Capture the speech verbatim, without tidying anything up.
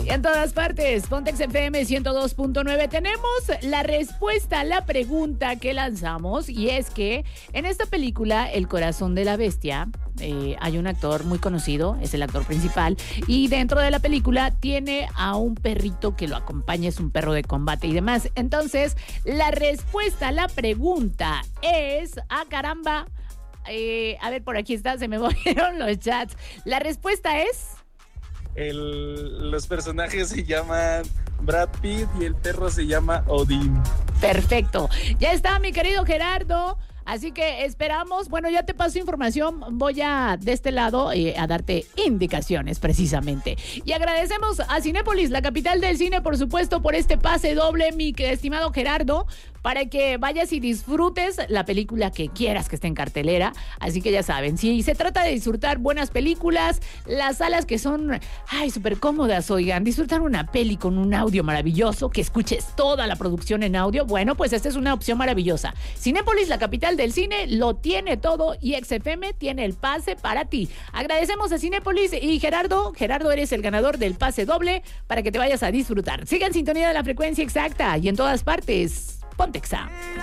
Y en todas partes, Pontex F M ciento dos punto nueve. Tenemos la respuesta a la pregunta que lanzamos, y es que en esta película, El corazón de la bestia, eh, hay un actor muy conocido, es el actor principal, y dentro de la película tiene a un perrito que lo acompaña, es un perro de combate y demás. Entonces, la respuesta a la pregunta es, ah, caramba, eh, a ver, por aquí está, se me movieron los chats. La respuesta es... El, los personajes se llaman Brad Pitt y el perro se llama Odín. Perfecto. Ya está, mi querido Gerardo. Así que esperamos, bueno, ya te paso información, voy a de este lado eh, a darte indicaciones precisamente. Y agradecemos a Cinépolis, la capital del cine, por supuesto, por este pase doble, mi estimado Gerardo, para que vayas y disfrutes la película que quieras que esté en cartelera. Así que ya saben, si se trata de disfrutar buenas películas, las salas que son, ay, súper cómodas, oigan, disfrutar una peli con un audio maravilloso, que escuches toda la producción en audio, bueno, pues esta es una opción maravillosa. Cinépolis, la capital del cine, lo tiene todo y X F M tiene el pase para ti. Agradecemos a Cinépolis y Gerardo, Gerardo eres el ganador del pase doble para que te vayas a disfrutar. Siga en sintonía de la frecuencia exacta y en todas partes. Pontexa.